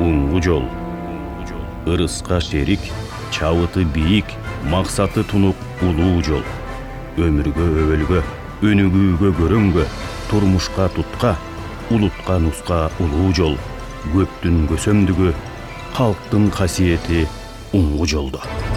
уңгу жол. Ырыска шерик, чабыты бийик, максаты тунук улуу жол. Өмүргө өбөлгө, өнүгүүгө көрөнгө, турмушка тутка, улутка нуска улуу жол. Көптүн көсөмдүгү, халктын касиети уңгу жолдо.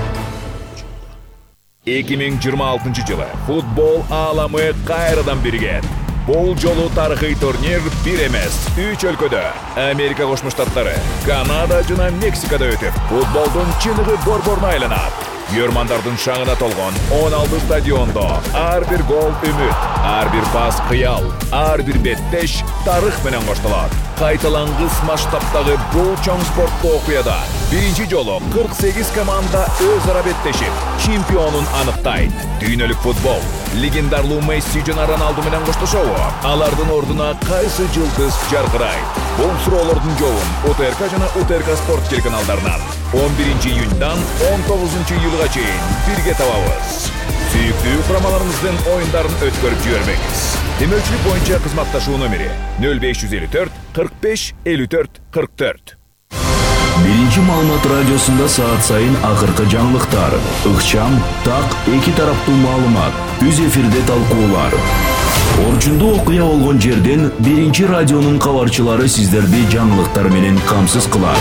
2026 жылы футбол ааламы кайрадан бирген. Бул жолу тарыхый турнир бир эмес, 3 өлкөдө, Америка Кошмо Штаттары, Канада жана Мексикада өтүп, футболдун чыныгы борборуна айланат. Көрмандардын шаңына толгон 16 стадиондо ар бир гол үмүт, ар бир пас кыял, ар бир беттеш тарых менен коштолот. Кайталангыс масштабтагы бул чоң спорттуу окуяда биринчи жолу 48 команда өз ара беттешип, чемпионун аныктайт. Дүйнөлүк футбол легендарлуу Месси жана Роналду менен коштошобу? Алардын ордуна кайсы жылдыз жаркырайт? Бул суроолордун жообун УТРК жана УТРК спорт телеканалдарынан 11 июньдан 19 июлга чейин бирге табабыз. Сүйүктүү курамаларыңыздын оюндарын өткөрүп жибербеңиз. Демөчүлүк боюнча кызматташуу номери 0554 45 54 44. Биринчи маалымат радиосунда саат сайын акыркы жаңылыктар, ыкчам, так, эки тараптуу маалымат, түз эфирде талкуулар. Орчундуу окуя болгон жерден биринчи радионун кабарчылары сиздерди жаңылыктар менен камсыз кылат.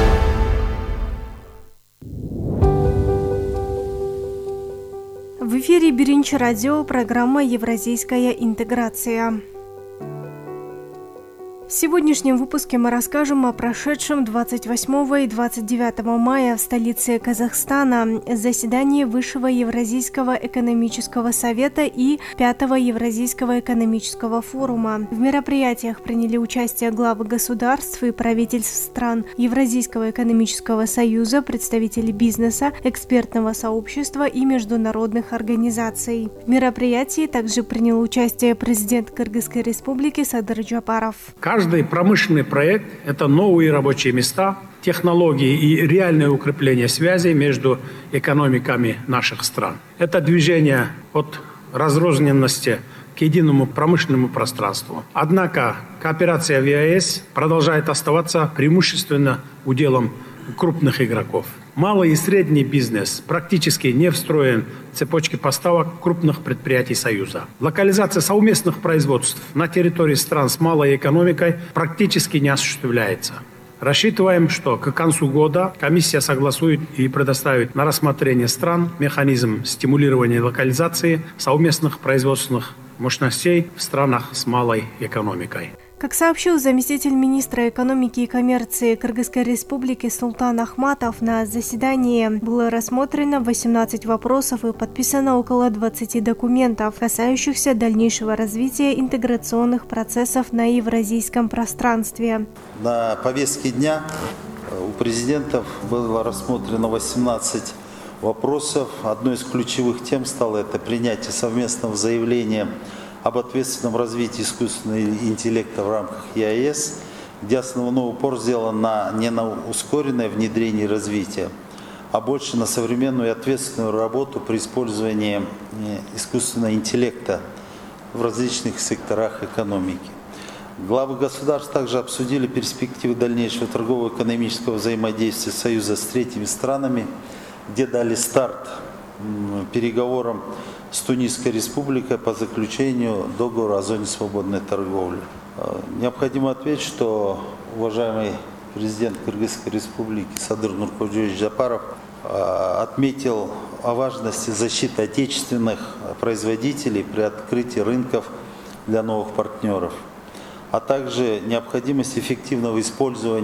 В эфире «Биринчи радио», программа «Евразийская интеграция». В сегодняшнем выпуске мы расскажем о прошедшем 28 и 29 мая в столице Казахстана заседании Высшего Евразийского экономического совета и 5-го Евразийского экономического форума. В мероприятиях приняли участие главы государств и правительств стран Евразийского экономического союза, представители бизнеса, экспертного сообщества и международных организаций. В мероприятии также принял участие президент Кыргызской республики Садыр Джапаров. Каждый промышленный проект – это новые рабочие места, технологии и реальное укрепление связей между экономиками наших стран. Это движение от разрозненности к единому промышленному пространству. Однако кооперация в ЕАЭС продолжает оставаться преимущественно уделом крупных игроков. Малый и средний бизнес практически не встроен в цепочки поставок крупных предприятий Союза. Локализация совместных производств на территории стран с малой экономикой практически не осуществляется. Рассчитываем, что к концу года комиссия согласует и предоставит на рассмотрение стран механизм стимулирования локализации совместных производственных мощностей в странах с малой экономикой. Как сообщил заместитель министра экономики и коммерции Кыргызской республики Султан Ахматов, на заседании было рассмотрено 18 вопросов и подписано около 20 документов, касающихся дальнейшего развития интеграционных процессов на евразийском пространстве. На повестке дня у президентов было рассмотрено 18 вопросов. Одной из ключевых тем стало это принятие совместного заявления об ответственном развитии искусственного интеллекта в рамках ЕАЭС, где основной упор сделан не на ускоренное внедрение и развитие, а больше на современную и ответственную работу при использовании искусственного интеллекта в различных секторах экономики. Главы государств также обсудили перспективы дальнейшего торгово-экономического взаимодействия Союза с третьими странами, где дали старт переговорам с Тунисской республикой по заключению договора о зоне свободной торговли. Необходимо отметить, что уважаемый президент Кыргызской республики Садыр Нуркожоевич Джапаров отметил о важности защиты отечественных производителей при открытии рынков для новых партнеров, а также необходимость эффективного использования